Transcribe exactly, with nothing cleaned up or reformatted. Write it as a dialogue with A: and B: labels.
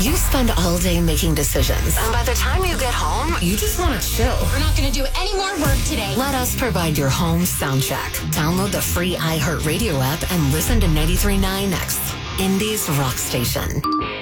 A: You spend all day making decisions, and by the time you get home, you just want to chill.
B: We're not going to do any more work today.
A: Let us provide your home sound check. Download the free iHeartRadio app and listen to ninety-three point nine X, Indy's rock station.